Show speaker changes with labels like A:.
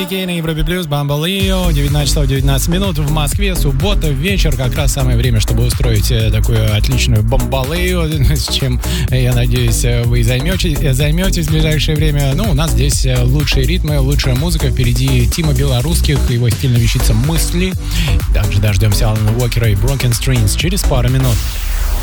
A: На Европе Плюс, Бамбалио, 19 часов 19 минут в Москве, суббота, вечер, как раз самое время, чтобы устроить такую отличную бамбалею, с чем, я надеюсь, вы займетесь в ближайшее время. Ну, у нас здесь лучшие ритмы, лучшая музыка, впереди Тима Белорусских, его стильная вещица «Мысли». Также дождемся Алана Уокера и Broken Strings через пару минут.